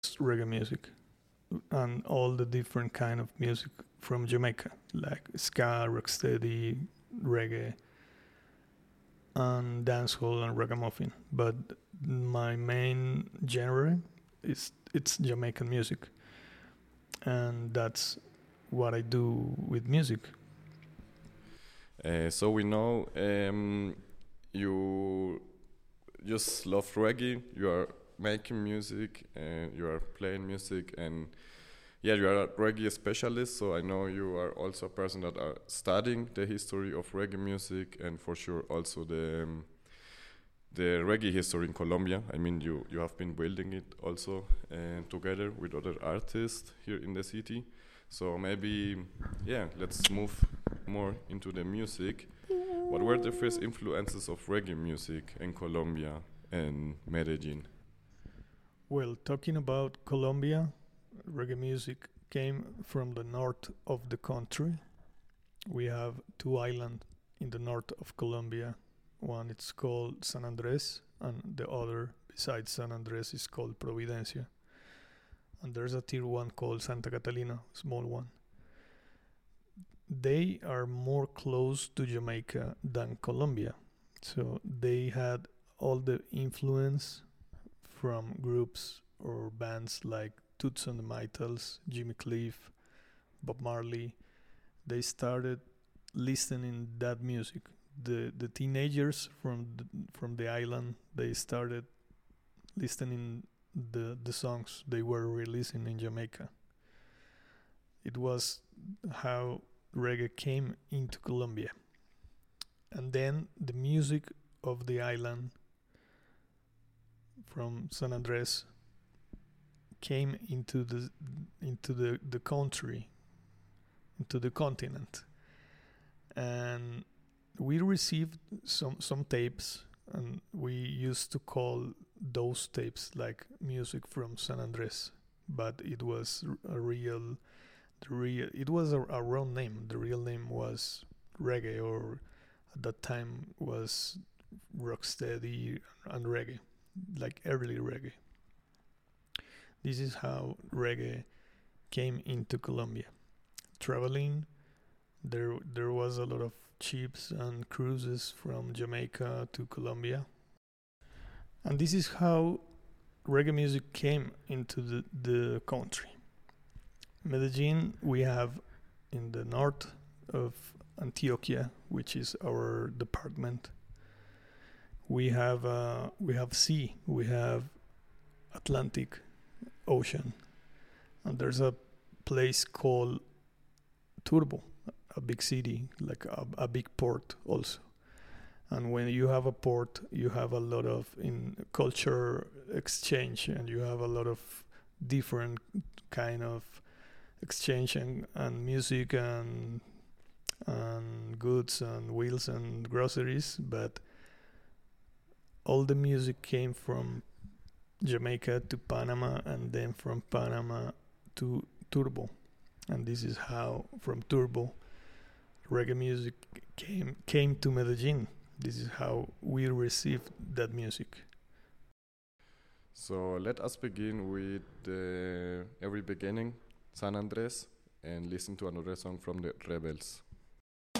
reggae music and all the different kind of music from Jamaica, like ska, rocksteady, reggae, and dancehall and ragamuffin. But my main genre is it's Jamaican music, and that's what I do with music. So we know you just love reggae. You are making music and you are playing music, and yeah, you are a reggae specialist. So I know you are also a person that are studying the history of reggae music, and for sure also the reggae history in Colombia. I mean, you have been building it also together with other artists here in the city. So maybe, yeah, let's move more into the music. What were the first influences of reggae music in Colombia and Medellin? Well, talking about Colombia, reggae music came from the north of the country. We have two islands in the north of Colombia. One it's called San Andres, and the other besides San Andres is called Providencia. And there's a tier one called Santa Catalina, small one. They are more close to Jamaica than Colombia. So they had all the influence from groups or bands like Toots and the Maytals, Jimmy Cliff, Bob Marley. They started listening that music. The teenagers from the island, they started listening the songs they were releasing in Jamaica. It was how reggae came into Colombia. And then the music of the island from San Andres came into the country, into the continent. And we received some tapes, and we used to call those tapes like music from San Andres, but it was a real the real it was a wrong name. The real name was reggae, or at that time was rocksteady and reggae, like early reggae. This is how reggae came into Colombia. Traveling, there was a lot of ships and cruises from Jamaica to Colombia, and this is how reggae music came into the country. Medellin, we have in the north of Antioquia, which is our department. We have sea, we have Atlantic Ocean, and there's a place called Turbo, a big city, like a big port also. And when you have a port, you have a lot of in culture exchange, and you have a lot of different kind of exchange and music and goods and wheels and groceries. But all the music came from Jamaica to Panama, and then from Panama to Turbo. And this is how from Turbo reggae music came to Medellin. This is how we received that music. So let us begin with the every beginning, San Andres, and listen to another song from the Rebels.